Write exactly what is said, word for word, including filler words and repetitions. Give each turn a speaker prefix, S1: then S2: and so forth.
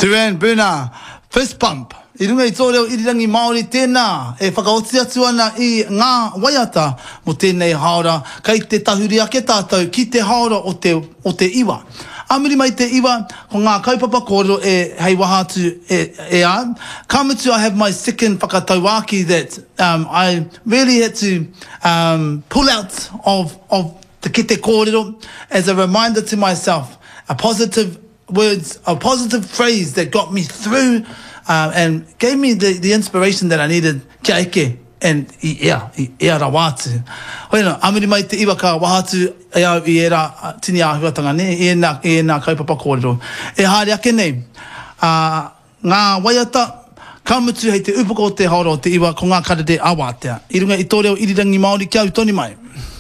S1: Tuan Buna, fist bump. I runga I tō reo irirangi Māori tēnā, e whakaoti atu ana I ngā waiata mo tēnei haora, kei te tahuri ake tātou ki te haora o te, o te iwa. Amiri mai te iwa, ko ngā kaupapa kōrero e hei wahatu e, e a. Kamutu, I have my second whakatauaki that um, I really had to um, pull out of, of the kete kōrero as a reminder to myself, a positive words, a positive phrase that got me through uh, and gave me the, the inspiration that I needed kia eke and I ea, I ea ra wātu. Hoina, amiri mai te iwa ka wahatu e au I era tini āhuatanga ne, e nā, e nā kaupapa kōrero. E haere ake nei, uh, ngā waiata, kamutu hei te upoko o te haora o te iwa ko ngā karere awātea. I runga I tō reo irirangi Māori kia u toni mai.